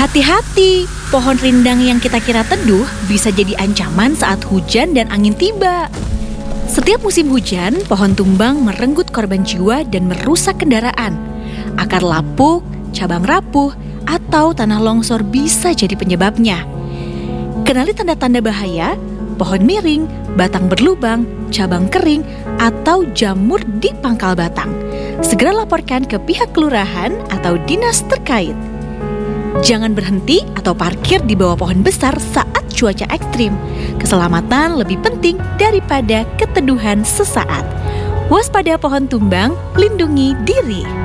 Hati-hati, pohon rindang yang kita kira teduh bisa jadi ancaman saat hujan dan angin tiba. Setiap musim hujan, pohon tumbang merenggut korban jiwa dan merusak kendaraan. Akar lapuk, cabang rapuh, atau tanah longsor bisa jadi penyebabnya. Kenali tanda-tanda bahaya, pohon miring, batang berlubang, cabang kering, atau jamur di pangkal batang. Segera laporkan ke pihak kelurahan atau dinas terkait. Jangan berhenti atau parkir di bawah pohon besar saat cuaca ekstrim. Keselamatan lebih penting daripada keteduhan sesaat. Waspada pohon tumbang, lindungi diri.